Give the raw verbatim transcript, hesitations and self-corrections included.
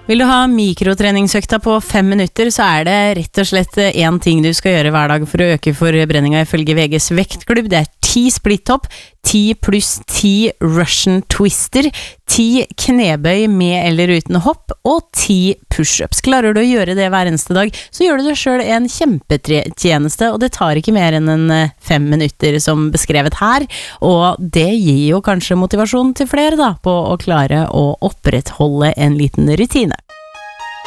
Vil du ha mikrotreningsøkta på fem minutter, så er det rett og slett en ting du skal gjøre hver dag for å øke forbrenninga ifølge V G's vektklubb. Det er ti splitthopp, ti pluss ti Russian twister, ti knebøy med eller uten hopp, og ti pushups. Klarer du å gjøre det hver eneste dag, så gjør du deg selv en kjempetjeneste, og det tar ikke mer enn en fem minutter som beskrevet her, og det gir jo kanskje motivasjon til flere da, på å klare å opprettholde en liten rutine.